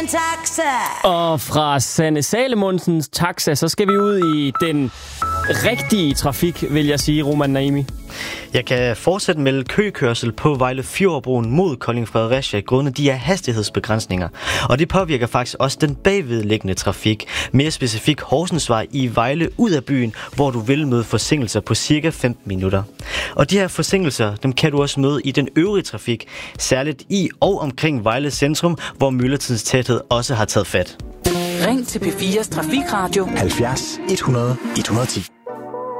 en taxa. Og fra Sanne Salomondsens taxa, så skal vi ud i den rigtige trafik, vil jeg sige, Roman Naimi. Jeg kan fortsat melde køkørsel på Vejle Fjordbroen mod Kolding Fredericia grundet de her hastighedsbegrænsninger. Og det påvirker faktisk også den bagvedliggende trafik. Mere specifikt Horsensvej i Vejle ud af byen, hvor du vil møde forsinkelser på cirka 15 minutter. Og de her forsinkelser, dem kan du også møde i den øvrige trafik, særligt i og omkring Vejle Centrum, hvor myldretidens tæthed også har taget fat. Ring til P4's Trafikradio 70 100 110.